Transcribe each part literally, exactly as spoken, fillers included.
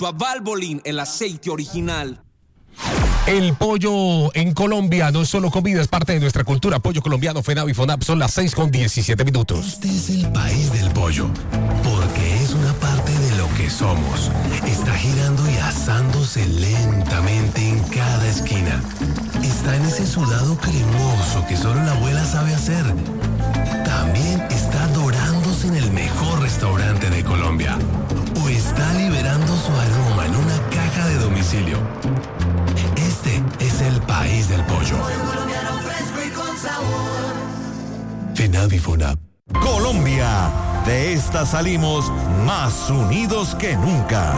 junto a Valvoline, el aceite original. El pollo en Colombia no es solo comida, es parte de nuestra cultura. Pollo colombiano, FENAVI y FONAP, son las seis con diecisiete minutos. Este es el país del pollo, porque es una parte de lo que somos. Está girando y asándose lentamente en cada esquina. Está en ese sudado cremoso que solo la abuela sabe hacer. También está dorándose en el mejor restaurante de Colombia. O está liberando su aroma en una caja de domicilio. Este es el país del pollo. FENAVI y FONAP. Colombia, de esta salimos más unidos que nunca.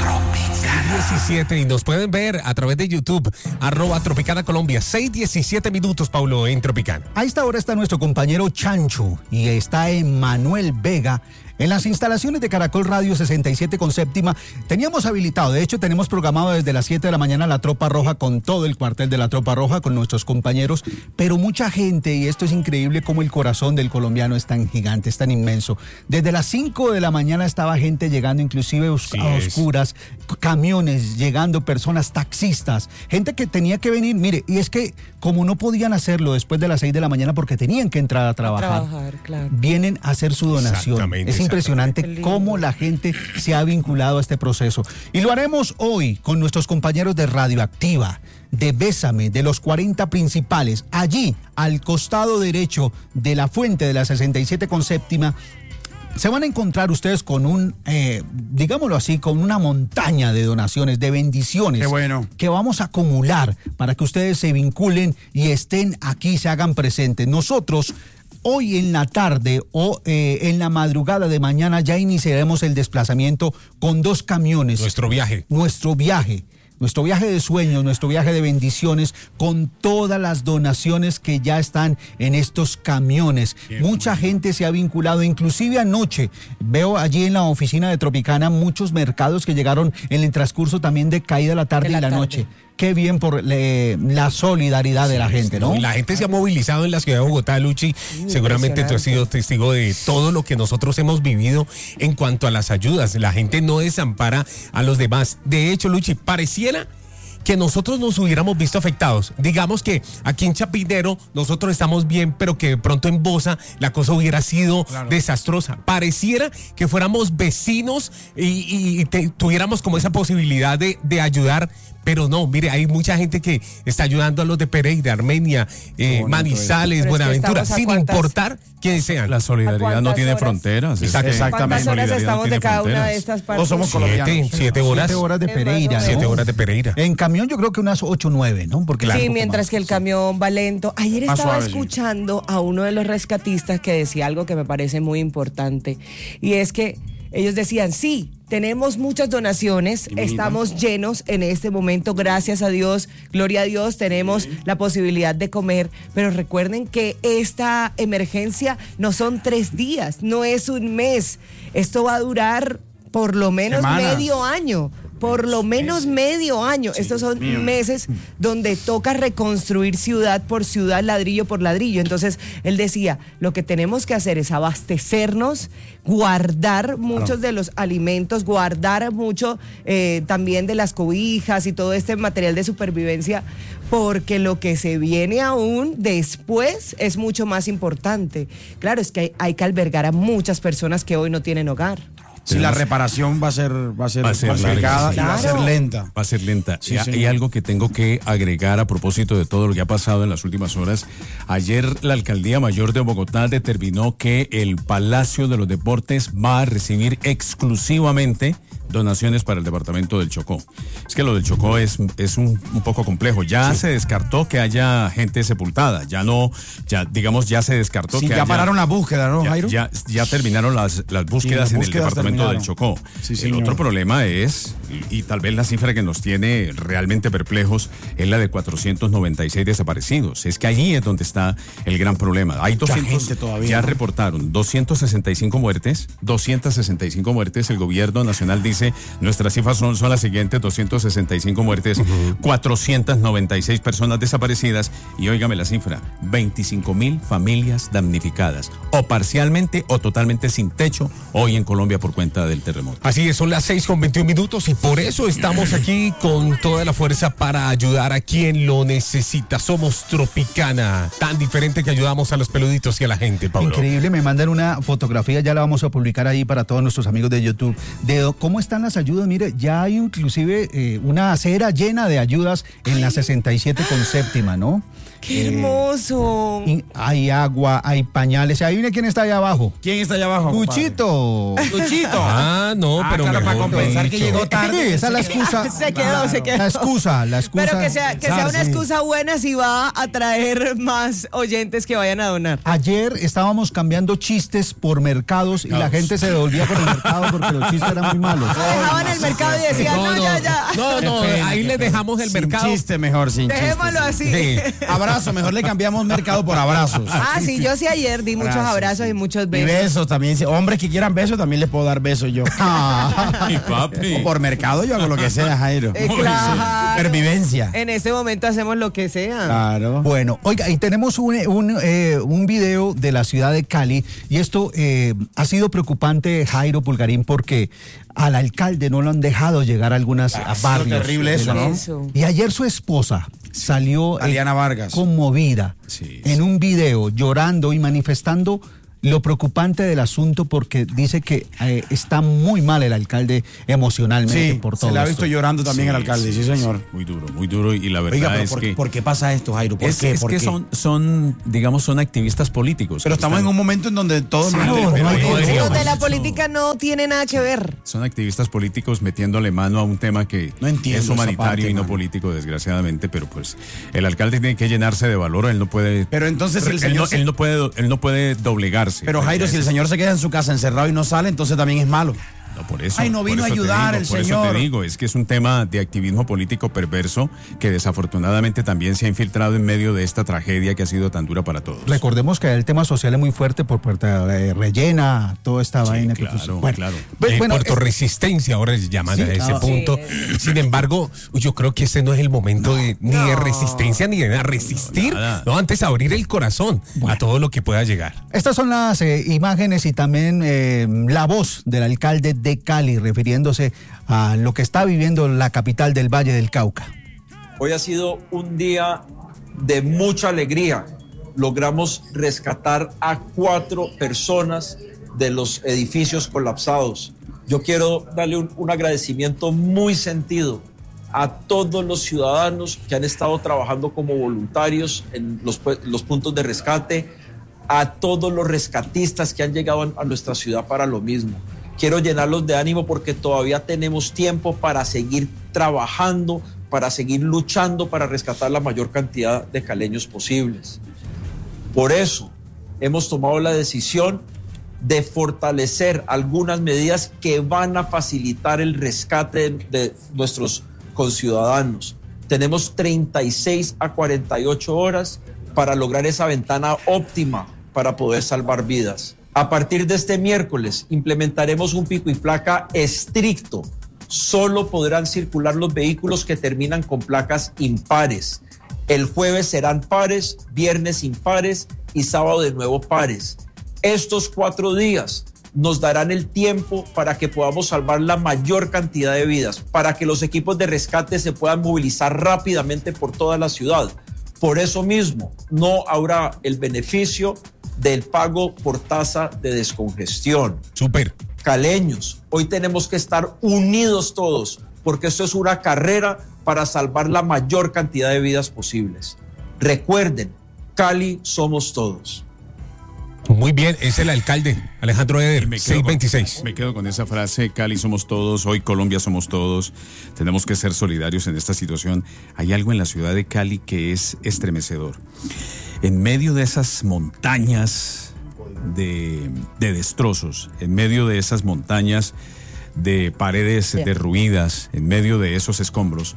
diecisiete y nos pueden ver a través de YouTube, arroba Tropicana Colombia. seis diecisiete minutos, Paulo, en Tropicana. A esta hora está nuestro compañero Chancho y está Emanuel Vega en las instalaciones de Caracol Radio sesenta y siete con séptima. Teníamos habilitado, de hecho tenemos programado desde las siete de la mañana la Tropa Roja con todo el cuartel de la Tropa Roja, con nuestros compañeros, pero mucha gente, y esto es increíble como el corazón del colombiano es tan gigante, es tan inmenso. Desde las cinco de la mañana estaba gente llegando, inclusive sí a oscuras, camiones llegando, personas, taxistas, gente que tenía que venir, mire, y es que como no podían hacerlo después de las seis de la mañana porque tenían que entrar a trabajar, a trabajar claro. Vienen a hacer su donación. Es impresionante cómo la gente se ha vinculado a este proceso. Y lo haremos hoy con nuestros compañeros de Radioactiva, de Bésame, de los cuarenta principales, allí al costado derecho de la fuente de la sesenta y siete con séptima. Se van a encontrar ustedes con un, eh, digámoslo así, con una montaña de donaciones, de bendiciones. Qué bueno. Que vamos a acumular para que ustedes se vinculen y estén aquí, se hagan presentes. Nosotros hoy en la tarde o eh, en la madrugada de mañana ya iniciaremos el desplazamiento con dos camiones. Nuestro viaje. Nuestro viaje. Nuestro viaje de sueños, nuestro viaje de bendiciones, con todas las donaciones que ya están en estos camiones. Qué Mucha bueno. gente se ha vinculado, inclusive anoche veo allí en la oficina de Tropicana muchos mercados que llegaron en el transcurso también de caída de la tarde la y la tarde. noche. Qué bien por le, la solidaridad sí, de la gente, ¿no? La gente se ha movilizado en la ciudad de Bogotá, Luchi. Seguramente tú has sido testigo de todo lo que nosotros hemos vivido en cuanto a las ayudas. La gente no desampara a los demás. De hecho, Luchi, pareciera que nosotros nos hubiéramos visto afectados. Digamos que aquí en Chapinero nosotros estamos bien, pero que de pronto en Bosa la cosa hubiera sido claro. desastrosa. Pareciera que fuéramos vecinos y, y te, tuviéramos como esa posibilidad de, de ayudar, pero no, mire, hay mucha gente que está ayudando a los de Pereira, Armenia, eh, Manizales, Buenaventura, es que sin cuántas... importar quiénes sean. La solidaridad no tiene horas? fronteras. Exactamente. ¿Cuántas horas estamos no de cada fronteras? Una de estas partes? Todos somos colombianos. Siete, siete horas. Siete horas de Pereira. ¿no? Siete horas de Pereira. En camión yo creo que unas ocho o nueve, ¿no? Porque sí, mientras que el camión va lento. Ayer estaba suave, escuchando sí. a uno de los rescatistas que decía algo que me parece muy importante. Y es que ellos decían, sí, tenemos muchas donaciones, estamos llenos en este momento, gracias a Dios, gloria a Dios, tenemos la posibilidad de comer, pero recuerden que esta emergencia no son tres días, no es un mes, esto va a durar por lo menos Semanas. medio año. Por lo menos medio año. Sí, Estos son mío. meses donde toca reconstruir ciudad por ciudad, ladrillo por ladrillo. Entonces, él decía, lo que tenemos que hacer es abastecernos, guardar muchos claro. de los alimentos, guardar mucho eh, también de las cobijas y todo este material de supervivencia, porque lo que se viene aún después es mucho más importante. Claro, es que hay, hay que albergar a muchas personas que hoy no tienen hogar. Sí, la reparación va a ser va a ser, va a ser complicada y claro. va a ser lenta. Va a ser lenta. Sí, y sí. hay algo que tengo que agregar a propósito de todo lo que ha pasado en las últimas horas. Ayer la Alcaldía Mayor de Bogotá determinó que el Palacio de los Deportes va a recibir exclusivamente donaciones para el departamento del Chocó. Es que lo del Chocó es, es un, un poco complejo. Ya sí. se descartó que haya gente sepultada. Ya no, ya digamos, ya se descartó sí, que ya haya, pararon la búsqueda, ¿no, Jairo? Ya, ya, ya terminaron las, las búsquedas sí, las en búsquedas el departamento terminaron. del Chocó. Sí, el señor. Otro problema es, y, y tal vez la cifra que nos tiene realmente perplejos, es la de cuatrocientos noventa y seis desaparecidos. Es que allí es donde está el gran problema. Hay doscientos, todavía, ya ¿no? reportaron doscientas sesenta y cinco muertes, doscientas sesenta y cinco muertes. El gobierno nacional dice, nuestras cifras son, son las siguientes, doscientas sesenta y cinco muertes, uh-huh. cuatrocientas noventa y seis personas desaparecidas y óigame la cifra, veinticinco mil familias damnificadas, o parcialmente o totalmente sin techo hoy en Colombia por cuenta del terremoto. Así es, son las seis con veintiún minutos y Y por eso estamos aquí con toda la fuerza para ayudar a quien lo necesita. Somos Tropicana, tan diferente que ayudamos a los peluditos y a la gente, Pablo. Increíble, me mandan una fotografía, ya la vamos a publicar ahí para todos nuestros amigos de YouTube, de cómo están las ayudas. Mire, ya hay inclusive eh, una acera llena de ayudas en la sesenta y siete con séptima, ¿no? ¡Qué hermoso! Eh, hay agua, hay pañales. Ahí viene quién está allá abajo. ¿Quién está allá abajo? Luchito. Luchito. Ah, no, ah, pero claro, mejor para compensar que dicho. llegó tarde. Sí, esa es la excusa. Se quedó, se quedó. La excusa, la excusa. Pero que sea, que sea una Sí. excusa buena si va a traer más oyentes que vayan a donar. Ayer estábamos cambiando chistes por mercados y la gente se devolvía por el mercado porque los chistes eran muy malos. Dejaban el mercado y decían, no, ya, ya. No, no, ahí le dejamos el sin mercado. chiste mejor, sin Dejémoslo chiste. así. Sí. Abrazo, mejor le cambiamos mercado por abrazos. Ah, sí, yo sí ayer di muchos abrazos y muchos Y besos. besos también. Si hombres que quieran besos, también les puedo dar besos yo. Y papi. O por mercado yo hago lo que sea, Jairo. Eh, claro. Supervivencia. En ese momento hacemos lo que sea. Claro. Bueno, oiga, y tenemos un, un, eh, un video de la ciudad de Cali y esto eh, ha sido preocupante, Jairo Pulgarín, porque al alcalde no lo han dejado llegar a algunos Ha sido barrios. terrible eso, ¿no? Eso. Y ayer su esposa salió eh, Aliana Vargas. conmovida Sí, en un video llorando y manifestando lo preocupante del asunto porque dice que eh, está muy mal el alcalde emocionalmente Sí, por todo se le ha esto. visto llorando también el alcalde, sí, señor. Muy duro, muy duro. Y la verdad Oiga, pero es ¿por, que. ¿por qué pasa esto, Jairo? ¿Por es, qué? es ¿Por que qué? son, son, digamos, son activistas políticos. Pero que estamos están- en un momento en donde todo el Sí, mundo... pero no hay no poder. deberíamos. Lo de la Eso. política no tiene nada que ver. Son activistas políticos metiéndole mano a un tema que No entiendo es esa humanitario parte, y no mano. político, desgraciadamente, pero pues el alcalde tiene que llenarse de valor, él no puede. Pero entonces el él, señor no, se- él no puede, él no puede doblegarse. Pero Jairo, si el señor se queda en su casa encerrado y no sale, entonces también es malo. No, por eso. Ay, no por vino a eso te ayudar digo, el por señor. eso te digo, es que es un tema de activismo político perverso que desafortunadamente también se ha infiltrado en medio de esta tragedia que ha sido tan dura para todos. Recordemos que el tema social es muy fuerte por Puerta eh, Rellena, toda esta Sí, vaina claro, que pues, claro. Pues, Eh, bueno, Puerto es- Resistencia ahora se llaman Sí, a ese ah, punto. Sin embargo, yo creo que este no es el momento de, ni de No. resistencia ni de resistir. No, nada. No, antes abrir el corazón a todo lo que pueda llegar. Estas son las eh, imágenes y también eh, la voz del alcalde de Cali refiriéndose a lo que está viviendo la capital del Valle del Cauca. Hoy ha sido un día de mucha alegría. Logramos rescatar a cuatro personas de los edificios colapsados. Yo quiero darle un, un agradecimiento muy sentido a todos los ciudadanos que han estado trabajando como voluntarios en los, los puntos de rescate, a todos los rescatistas que han llegado a, a nuestra ciudad para lo mismo. Quiero llenarlos de ánimo porque todavía tenemos tiempo para seguir trabajando, para seguir luchando para rescatar la mayor cantidad de caleños posibles. Por eso hemos tomado la decisión de fortalecer algunas medidas que van a facilitar el rescate de, de nuestros conciudadanos. Tenemos treinta y seis a cuarenta y ocho horas para lograr esa ventana óptima para poder salvar vidas. A partir de este miércoles implementaremos un pico y placa estricto. Solo podrán circular los vehículos que terminan con placas impares. El jueves serán pares, viernes impares y sábado de nuevo pares. Estos cuatro días nos darán el tiempo para que podamos salvar la mayor cantidad de vidas, para que los equipos de rescate se puedan movilizar rápidamente por toda la ciudad. Por eso mismo, no habrá el beneficio del pago por tasa de descongestión. Súper. Caleños, hoy tenemos que estar unidos todos, porque esto es una carrera para salvar la mayor cantidad de vidas posibles. Recuerden, Cali somos todos. Muy bien, es el alcalde, Alejandro Y Eder, me quedo seiscientos con- veintiséis. Me quedo con esa frase, Cali somos todos, hoy Colombia somos todos, tenemos que ser solidarios en esta situación. Hay algo en la ciudad de Cali que es estremecedor. En medio de esas montañas de, de destrozos, en medio de esas montañas de paredes Sí. derruidas, en medio de esos escombros,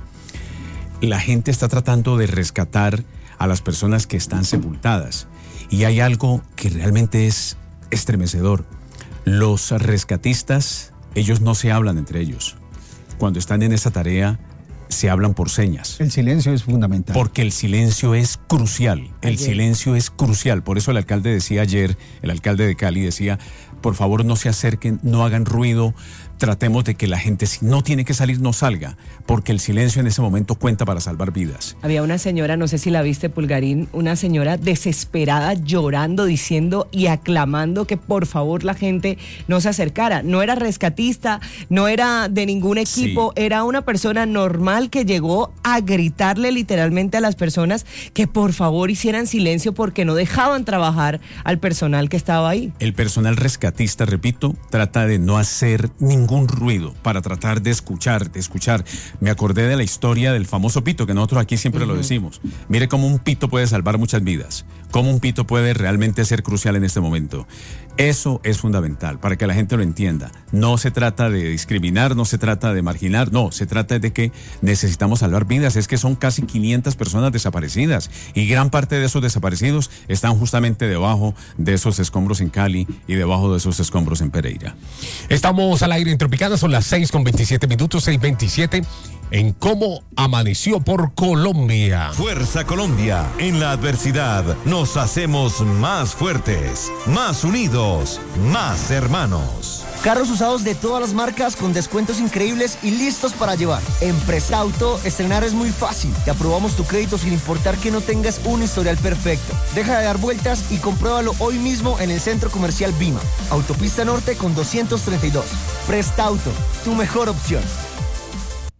la gente está tratando de rescatar a las personas que están sepultadas. Y hay algo que realmente es estremecedor. Los rescatistas, ellos no se hablan entre ellos. Cuando están en esa tarea, se hablan por señas. El silencio es fundamental. Porque el silencio es crucial. El Ayer. silencio es crucial. Por eso el alcalde decía ayer, el alcalde de Cali decía, por favor no se acerquen, no hagan ruido, tratemos de que la gente, si no tiene que salir, no salga, porque el silencio en ese momento cuenta para salvar vidas. Había una señora, no sé si la viste, Pulgarín, una señora desesperada, llorando, diciendo y aclamando que por favor la gente no se acercara. No era rescatista, no era de ningún equipo, sí. Era una persona normal que llegó a gritarle literalmente a las personas que por favor hicieran silencio porque no dejaban trabajar al personal que estaba ahí. El personal rescatista, repito, trata de no hacer ningún ningún ruido para tratar de escuchar, de escuchar. Me acordé de la historia del famoso pito, que nosotros aquí siempre uh-huh. lo decimos. Mire cómo un pito puede salvar muchas vidas, cómo un pito puede realmente ser crucial en este momento. Eso es fundamental para que la gente lo entienda. No se trata de discriminar, no se trata de marginar, no, se trata de que necesitamos salvar vidas. Es que son casi quinientas personas desaparecidas y gran parte de esos desaparecidos están justamente debajo de esos escombros en Cali y debajo de esos escombros en Pereira. Estamos al aire en Tropicana, son las seis con veintisiete minutos, seis veintisiete, en Cómo Amaneció por Colombia. Fuerza Colombia, en la adversidad nos hacemos más fuertes, más unidos, más hermanos. Carros usados de todas las marcas con descuentos increíbles y listos para llevar. En Prestauto, estrenar es muy fácil. Te aprobamos tu crédito sin importar que no tengas un historial perfecto. Deja de dar vueltas y compruébalo hoy mismo en el Centro Comercial Vima. Autopista Norte con doscientos treinta y dos. Prestauto, tu mejor opción.